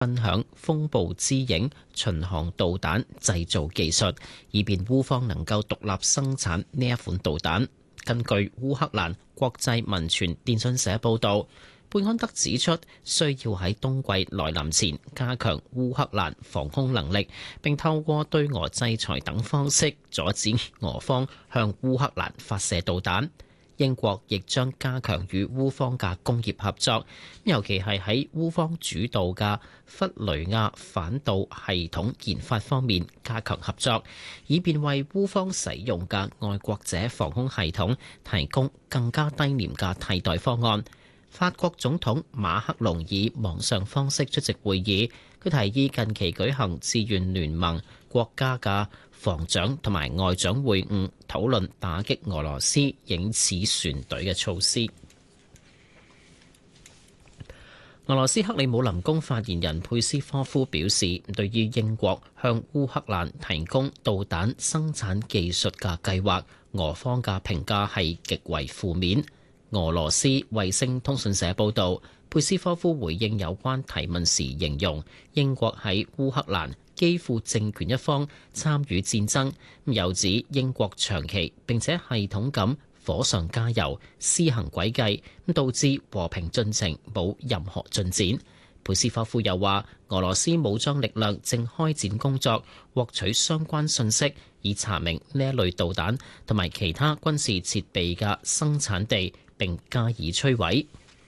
分享風暴之影巡航導彈製造技術，以便烏方能夠獨立生產呢一款導彈。根據烏克蘭國際民傳電訊社報導，貝安德指出，需要喺冬季來臨前加強烏克蘭防空能力，並透過對俄制裁等方式阻止俄方向烏克蘭發射導彈。英國亦將加強與烏方嘅工業合作，尤其係喺烏方主導嘅弗雷亞反導系統研發方面加強合作，以便為烏方使用嘅愛國者防空系統提供更加低廉嘅替代方案。法國總統馬克龍以網上方式出席會議，佢提議近期舉行志願聯盟國家嘅防長同埋外長會晤，討論打擊俄羅斯影子船隊嘅措施。俄羅斯克里姆林宮發言人佩斯科夫表示，對於英國向烏克蘭提供導彈生產技術嘅計劃，俄方嘅評價係極為負面。俄羅斯衛星通訊社報導，佩斯科夫回應有關提問時形容，英國喺烏克蘭基輔政權一方參與戰爭，又指英國長期並且系統咁火上加油，施行詭計，導致和平進程冇任何進展。佩斯科夫又話，俄羅斯武裝力量正開展工作，獲取相關信息，以查明呢一類導彈同埋其他軍事設備嘅生產地，並加以摧毀。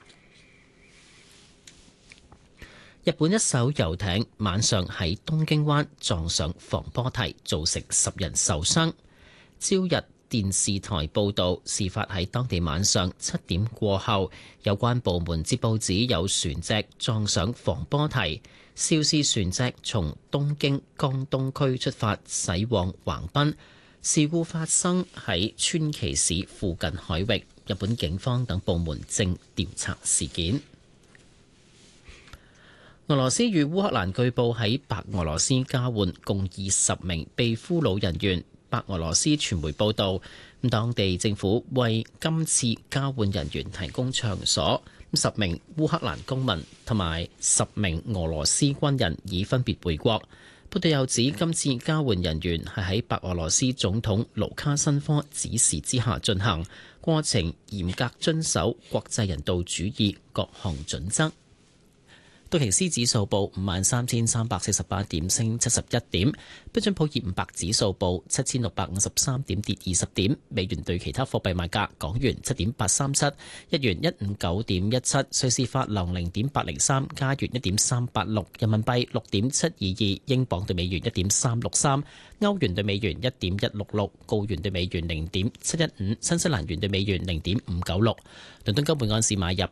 日本一艘遊艇晚上喺東京灣撞上防波堤，造成10人受傷。朝日電視台報導，事發喺當地晚上7點過後，有關部門接報指有船隻撞上防波堤，肇事船隻從東京江東區出發駛往橫濱。事故發生喺川崎市附近海域，日本警方等部門正調查事件。俄羅斯與烏克蘭據報喺白俄羅斯交換共20名被俘虜人員。白俄羅斯傳媒報導，當地政府為今次交換人員提供場所，10名烏克蘭公民同埋10名俄羅斯軍人已分別回國。報道又指，今次交換人員係喺白俄羅斯總統盧卡申科指示之下進行，過程嚴格遵守國際人道主義各項準則。道瓊斯指數報53,348點，升71點；標準普爾500指數報7,653點，跌20點。美元對其他貨幣賣價：港元7.837，日元159.17，瑞士法郎0.803，加元1.386，人民幣6.722，英鎊對美元1.363，歐元對美元1.166，澳元對美元0.715，新西蘭元對美元0.596。倫敦金每盎司買入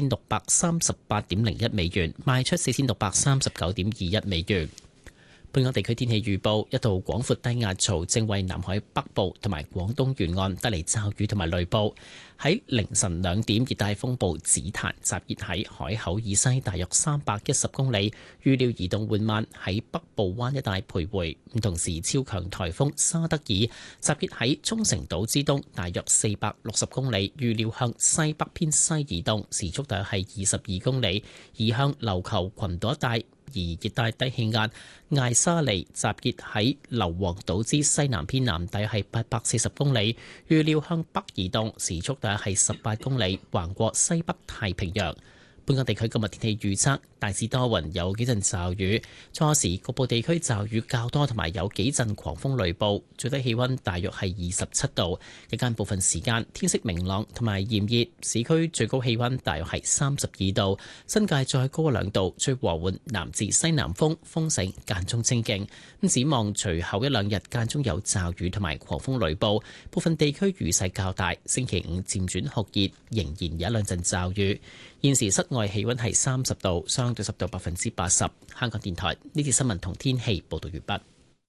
4638.01美元，賣出4639.21美元。本港地區天氣預報：一道廣闊低壓槽正為南海北部同埋廣東沿岸帶嚟驟雨同埋雷暴。喺凌晨2點，熱帶風暴紫檀集結喺海口以西大約310公里，預料移動緩慢喺北部灣一帶徘徊。同時，超強颱風沙德爾集結喺沖繩島之東大約460公里，預料向西北偏西移動，時速大約係22公里，移向琉球群島一帶。而熱帶低氣壓艾沙尼集結喺硫磺島之西南偏南，大約係840公里，預料向北移動，時速大約係18公里，橫過西北太平洋。本港地區今日天氣預測，大致多雲，有幾陣驟雨，初時局部地區驟雨較多，同埋有幾陣狂風雷暴，最低氣溫大約係27度，日間部分時間天色明朗同埋炎熱，市區最高氣溫大約係32度，新界再高2度，吹和緩南至西南風，風勢間中清勁。咁展望隨後1兩日間中有驟雨同埋狂風雷暴，部分地區雨勢較大，星期5漸轉酷熱，仍然有1兩陣驟雨。現時室外氣溫係30度，相對濕度80%。香港電台呢節新聞同天氣報道完畢。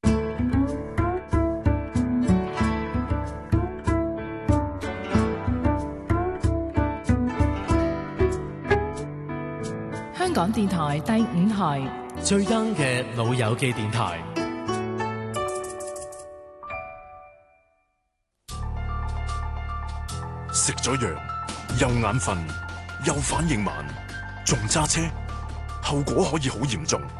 香港電台第5台最 young 嘅老友記電台。 食咗藥又眼瞓又反應慢，仲揸車， 後果可以好嚴重。